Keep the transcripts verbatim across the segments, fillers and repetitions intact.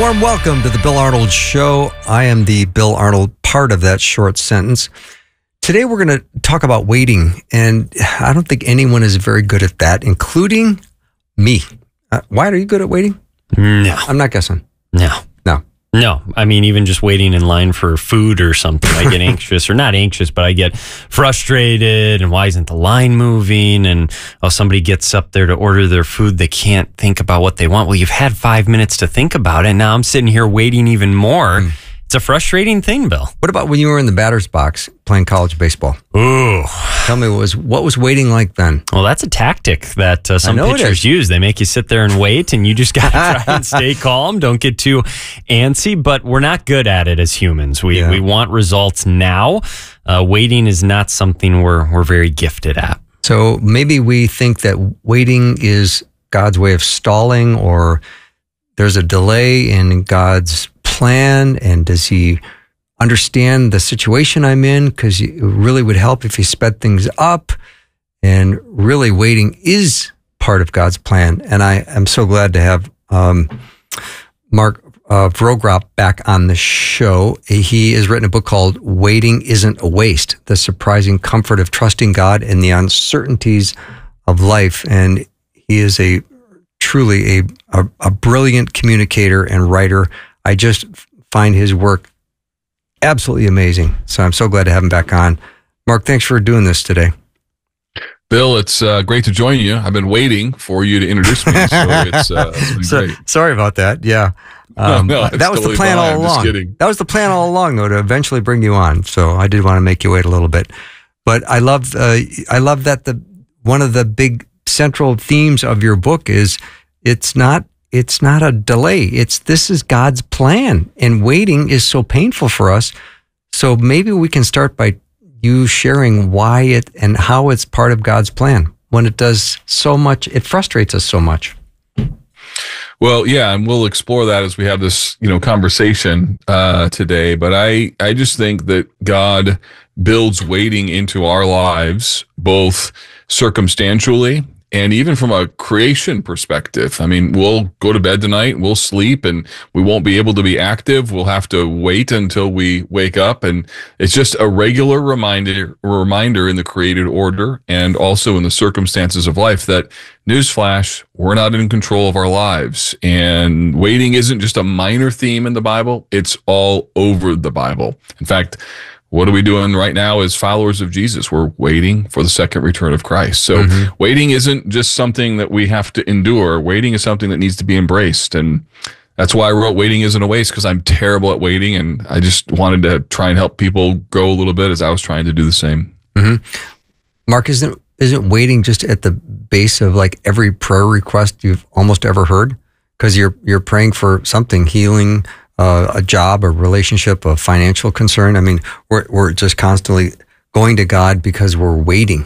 warm welcome to the Bill Arnold Show. I am the Bill Arnold part of that short sentence. Today we're going to talk about waiting, and I don't think anyone is very good at that, including me. Uh, Wyatt, are you good at waiting? No. I'm not guessing. No. No. No. I mean, even just waiting in line for food or something, I get anxious, or not anxious, but I get frustrated, and why isn't the line moving? And oh, somebody gets up there to order their food, they can't think about what they want. Well, you've had five minutes to think about it, and now I'm sitting here waiting even more. Mm. It's a frustrating thing, Bill. What about when you were in the batter's box playing college baseball? Ooh. Tell me, what was what was waiting like then? Well, that's a tactic that uh, some pitchers use. They make you sit there and wait, and you just got to try and stay calm. Don't get too antsy, but we're not good at it as humans. We yeah. we want results now. Uh, waiting is not something we're we're very gifted at. So maybe we think that waiting is God's way of stalling, or there's a delay in God's plan, and does he understand the situation I'm in? Because it really would help if he sped things up. And really, waiting is part of God's plan. And I am so glad to have um, Mark uh, Vrogrop back on the show. He has written a book called Waiting Isn't a Waste, The Surprising Comfort of Trusting God in the Uncertainties of Life. And he is a truly a, a, a brilliant communicator and writer. I just find his work absolutely amazing. So I'm so glad to have him back on. Mark, thanks for doing this today. Bill, it's uh, great to join you. I've been waiting for you to introduce me, so it's, uh, it's been so, great. Sorry about that. Yeah. Um, no, no, that was totally the plan fine. all I'm along. Just kidding. That was the plan all along, though, to eventually bring you on. So I did want to make you wait a little bit. But I love, uh, I love that the one of the big central themes of your book is it's not It's not a delay. It's this is God's plan, and waiting is so painful for us. So maybe we can start by you sharing why it and how it's part of God's plan when it does so much. It frustrates us so much. Well, yeah, and we'll explore that as we have this, you know, conversation uh, today. But I, I just think that God builds waiting into our lives, both circumstantially and even from a creation perspective. I mean, we'll go to bed tonight, we'll sleep, and we won't be able to be active. We'll have to wait until we wake up. And it's just a regular reminder, reminder in the created order and also in the circumstances of life that, newsflash, we're not in control of our lives. And waiting isn't just a minor theme in the Bible, it's all over the Bible. In fact, what are we doing right now as followers of Jesus? We're waiting for the second return of Christ. So mm-hmm. waiting isn't just something that we have to endure. Waiting is something that needs to be embraced. And that's why I wrote Waiting Isn't a Waste, because I'm terrible at waiting. And I just wanted to try and help people grow a little bit as I was trying to do the same. Mm-hmm. Mark, isn't, isn't waiting just at the base of like every prayer request you've almost ever heard? Because you're, you're praying for something, healing, Uh, a job, a relationship, a financial concern. I mean, we're we're just constantly going to God because we're waiting.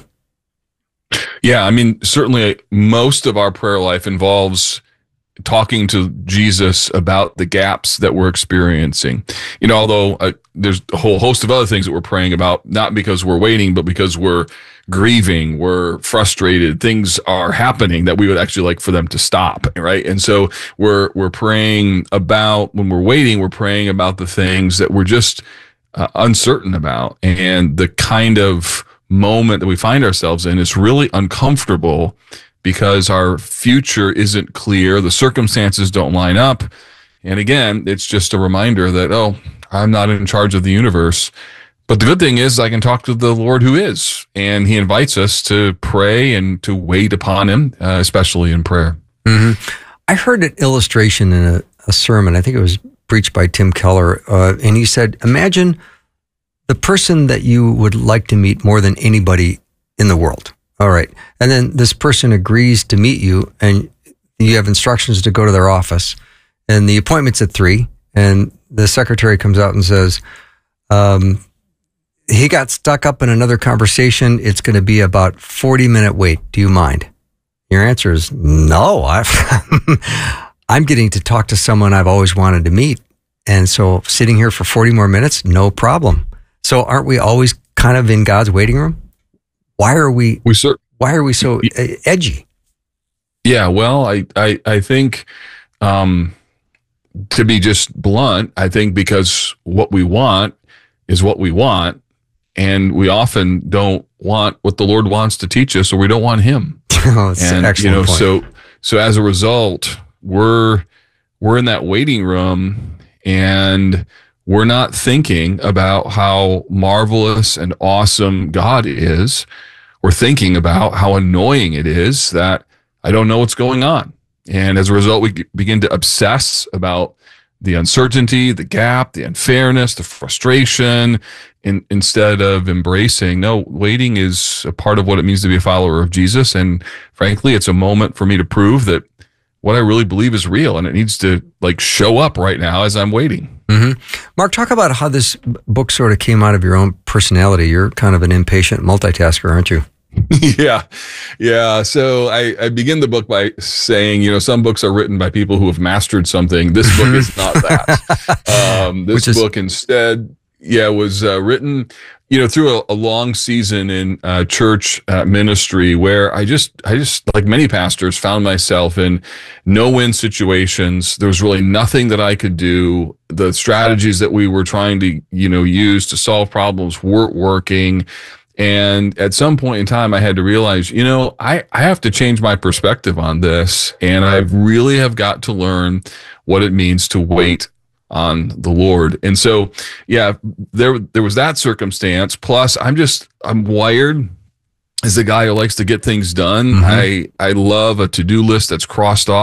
Yeah, I mean, certainly most of our prayer life involves talking to Jesus about the gaps that we're experiencing. You know, although uh, there's a whole host of other things that we're praying about, not because we're waiting, but because we're grieving, we're frustrated, things are happening that we would actually like for them to stop, right? And so we're we're praying about, when we're waiting, we're praying about the things that we're just uh, uncertain about. And the kind of moment that we find ourselves in is really uncomfortable because our future isn't clear, the circumstances don't line up. And again, it's just a reminder that, oh, I'm not in charge of the universe. But the good thing is I can talk to the Lord who is, and he invites us to pray and to wait upon him, uh, especially in prayer. Mm-hmm. I heard an illustration in a, a sermon, I think it was preached by Tim Keller, uh, and he said, imagine the person that you would like to meet more than anybody in the world. All right. And then this person agrees to meet you, and you have instructions to go to their office, and the appointment's at three, and the secretary comes out and says, um, he got stuck up in another conversation. It's going to be about forty minute wait. Do you mind? Your answer is no. I've I'm getting to talk to someone I've always wanted to meet. And so sitting here for forty more minutes, no problem. So aren't we always kind of in God's waiting room? Why are we, we cer- why are we so edgy? Yeah, well, I, I, I think um, to be just blunt, I think because what we want is what we want, and we often don't want what the Lord wants to teach us, or we don't want Him. Oh, that's an and excellent you know, point. so so as a result, we're we're in that waiting room, and we're not thinking about how marvelous and awesome God is. We're thinking about how annoying it is that I don't know what's going on. And as a result, we begin to obsess about the uncertainty, the gap, the unfairness, the frustration, in, instead of embracing, no, waiting is a part of what it means to be a follower of Jesus. And frankly, it's a moment for me to prove that what I really believe is real, and it needs to like show up right now as I'm waiting. Mm-hmm. Mark, talk about how this book sort of came out of your own personality. You're kind of an impatient multitasker, aren't you? yeah. Yeah. So I, I begin the book by saying, you know, some books are written by people who have mastered something. This book is not that. Um, this is- book instead, yeah, was uh, written, you know, through a, a long season in uh, church uh, ministry where I just, I just, like many pastors, found myself in no-win situations. There was really nothing that I could do. The strategies that we were trying to, you know, use to solve problems weren't working. And at some point in time, I had to realize, you know, I, I have to change my perspective on this. And I really have got to learn what it means to wait on the Lord. And so, yeah, there, there was that circumstance. Plus, I'm just, I'm wired as a guy who likes to get things done. Mm-hmm. I, I love a to-do list that's crossed off.